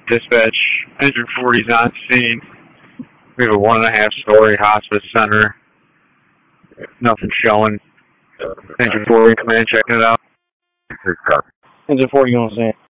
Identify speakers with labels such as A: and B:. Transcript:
A: Dispatch, Engine 40's on scene. We have a 1.5-story hospice center. Nothing showing. Engine 40, come in, check it out.
B: Engine 40 on scene.